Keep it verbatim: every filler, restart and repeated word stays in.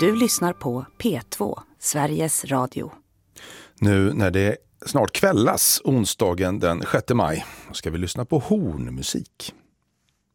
Du lyssnar på P två, Sveriges Radio. Nu när det snart kvällas, onsdagen den sjätte maj, ska vi lyssna på hornmusik.